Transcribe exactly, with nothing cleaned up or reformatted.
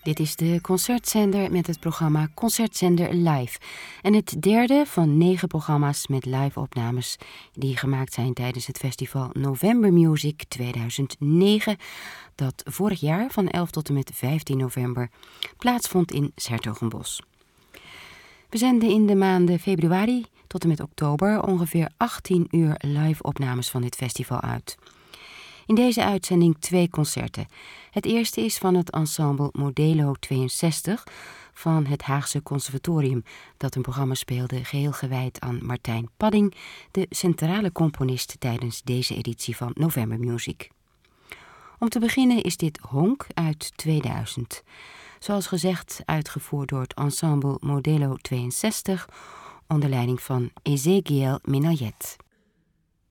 Dit is de concertzender met het programma Concertzender Live. En het derde van negen programma's met live-opnames die gemaakt zijn tijdens het festival November Music tweeduizend negen, dat vorig jaar van elf tot en met vijftien november plaatsvond in 's-Hertogenbosch. We zenden in de maanden februari tot en met oktober ongeveer achttien uur live-opnames van dit festival uit. In deze uitzending twee concerten. Het eerste is van het ensemble Modelo tweeënzestig van het Haagse Conservatorium, dat een programma speelde geheel gewijd aan Martijn Padding, de centrale componist tijdens deze editie van November Music. Om te beginnen is dit Honk uit tweeduizend. Zoals gezegd uitgevoerd door het ensemble Modelo tweeënzestig onder leiding van Ezequiel Minayet.